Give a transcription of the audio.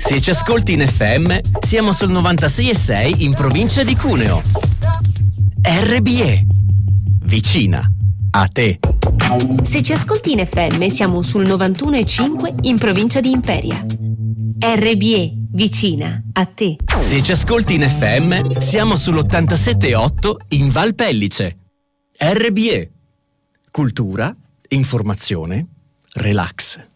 Se ci ascolti in FM, siamo sul 96,6 in provincia di Cuneo. RBE, vicina a te. Se ci ascolti in FM, siamo sul 91,5 in provincia di Imperia. RBE, vicina a te. Se ci ascolti in FM, siamo sull'87,8 in Val Pellice. RBE, cultura, informazione, relax.